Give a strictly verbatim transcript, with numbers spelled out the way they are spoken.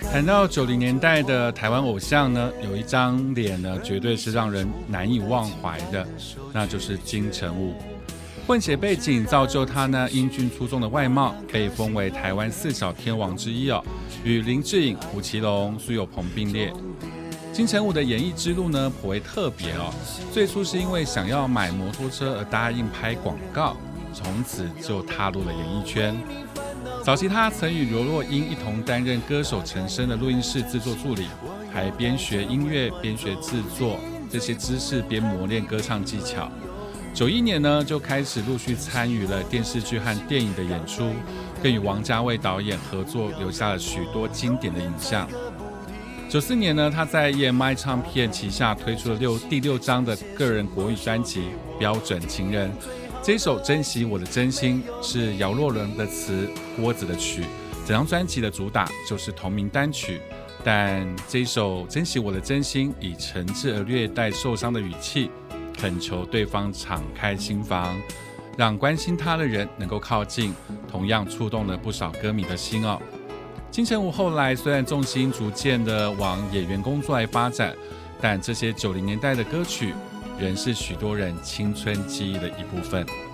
谈到九零年代的台湾偶像呢，有一张脸呢，绝对是让人难以忘怀的，那就是金城武。混血背景造就他呢英俊出众的外貌，被封为台湾四小天王之一哦，与林志颖、胡奇龙、苏有朋并列。金城武的演艺之路呢颇为特别哦，最初是因为想要买摩托车而答应拍广告，从此就踏入了演艺圈。早期他曾与刘若英一同担任歌手陈升的录音室制作助理，还边学音乐边学制作，这些知识边磨练歌唱技巧。九一年呢，就开始陆续参与了电视剧和电影的演出，更与王家卫导演合作，留下了许多经典的影像。九四年呢，他在 E M I 唱片旗下推出了六第六张的个人国语专辑《标准情人》。这首《珍惜我的真心》是姚若龙的词，郭子的曲，整张专辑的主打就是同名单曲。但这首《珍惜我的真心》以诚挚而略带受伤的语气，恳求对方敞开心房，让关心他的人能够靠近，同样触动了不少歌迷的心哦。金城武后来虽然重心逐渐的往演员工作来发展，但这些九零年代的歌曲仍是许多人青春记忆的一部分。